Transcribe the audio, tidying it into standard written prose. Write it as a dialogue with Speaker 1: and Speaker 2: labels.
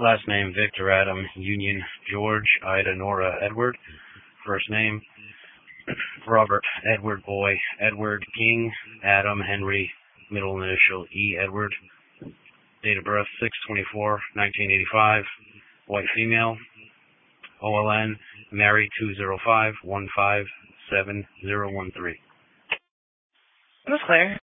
Speaker 1: Last name Victor Adam Union George Ida Nora Edward. First name Robert Edward Boy Edward King Adam Henry. Middle initial E Edward. Date of birth 6/24/1985. White female. OLN Mary 205-157-013.
Speaker 2: This is Claire.